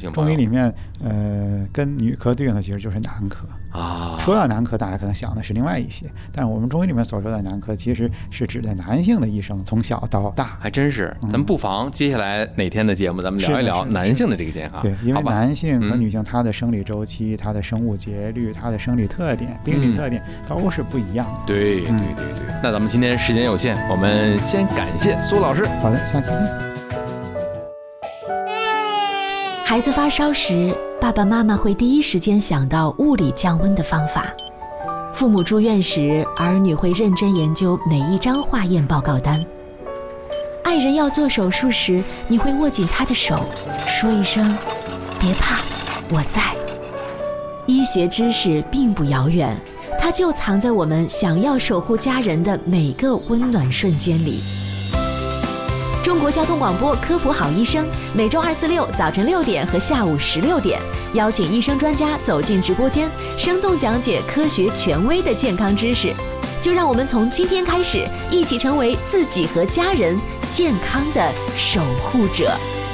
性朋友。 中医里面，跟女科对应的其实就是男科啊。 说到男科，大家可能想的是另外一些，但是我们中医里面所说的男科，其实是指的男性的一生，从小到大。 还真是，咱们不妨接下来哪天的节目，咱们聊一聊男性的这个健康。 对，因为男性和女性他的生理周期、他的生物节律、他的生理特点、病理特点都是不一样的。 对。那咱们今天时间有限，我们先感谢苏老师。 好的，下期见。 孩子发烧时，爸爸妈妈会第一时间想到物理降温的方法；父母住院时，儿女会认真研究每一张化验报告单；爱人要做手术时，你会握紧他的手，说一声“别怕，我在”。医学知识并不遥远，它就藏在我们想要守护家人的每个温暖瞬间里。中国交通广播科普好医生，每周2、4、6早晨6点和下午16点，邀请医生专家走进直播间，生动讲解科学权威的健康知识。就让我们从今天开始，一起成为自己和家人健康的守护者。